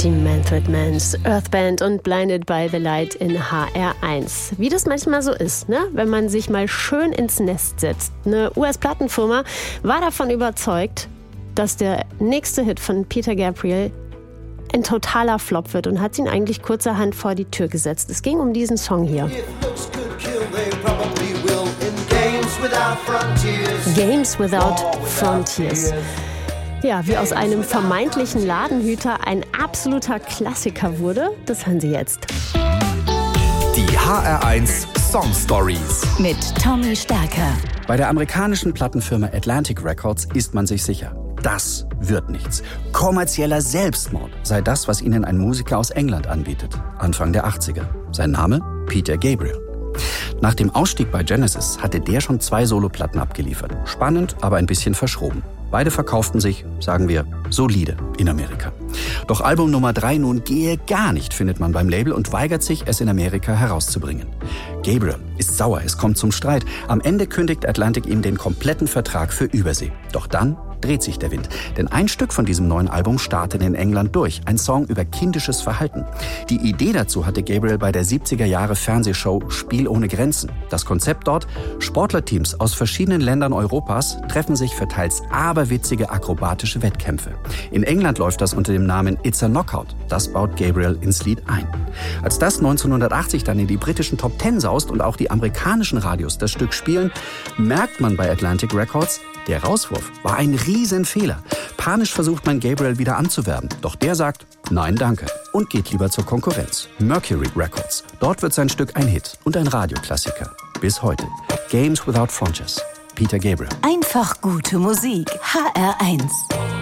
Die Manfred Manns, Earthband und Blinded by the Light in HR1. Wie das manchmal so ist, ne? Wenn man sich mal schön ins Nest setzt. Eine US-Plattenfirma war davon überzeugt, dass der nächste Hit von Peter Gabriel ein totaler Flop wird und hat ihn eigentlich kurzerhand vor die Tür gesetzt. Es ging um diesen Song hier. Games Without Frontiers. Ja, wie aus einem vermeintlichen Ladenhüter ein absoluter Klassiker wurde, das hören Sie jetzt. Die HR1 Song Stories mit Tommy Stärker. Bei der amerikanischen Plattenfirma Atlantic Records ist man sich sicher, das wird nichts. Kommerzieller Selbstmord sei das, was ihnen ein Musiker aus England anbietet. Anfang der 80er. Sein Name? Peter Gabriel. Nach dem Ausstieg bei Genesis hatte der schon 2 Soloplatten abgeliefert. Spannend, aber ein bisschen verschroben. Beide verkauften sich, sagen wir, solide in Amerika. Doch Album Nummer 3 nun gehe gar nicht, findet man beim Label und weigert sich, es in Amerika herauszubringen. Gabriel ist sauer, es kommt zum Streit. Am Ende kündigt Atlantic ihm den kompletten Vertrag für Übersee. Doch dann dreht sich der Wind. Denn ein Stück von diesem neuen Album startet in England durch. Ein Song über kindisches Verhalten. Die Idee dazu hatte Gabriel bei der 70er-Jahre Fernsehshow Spiel ohne Grenzen. Das Konzept dort: Sportlerteams aus verschiedenen Ländern Europas treffen sich für teils aberwitzige akrobatische Wettkämpfe. In England läuft das unter dem Namen It's a Knockout. Das baut Gabriel ins Lied ein. Als das 1980 dann in die britischen Top 10 saust und auch die amerikanischen Radios das Stück spielen, merkt man bei Atlantic Records, der Rauswurf war ein Riesenfehler. Panisch versucht man, Gabriel wieder anzuwerben. Doch der sagt, nein, danke. Und geht lieber zur Konkurrenz. Mercury Records. Dort wird sein Stück ein Hit und ein Radioklassiker. Bis heute. Games Without Frontiers. Peter Gabriel. Einfach gute Musik. HR1.